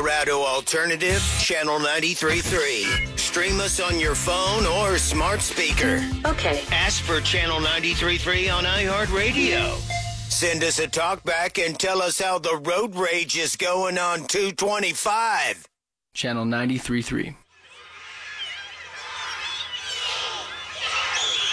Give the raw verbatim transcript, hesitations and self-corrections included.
Colorado Alternative, Channel ninety-three point three. Stream us on your phone or smart speaker. Okay. Ask for Channel ninety-three point three on iHeartRadio. Send us a talkback and tell us how the road rage is going on two twenty-five. Channel ninety-three point three.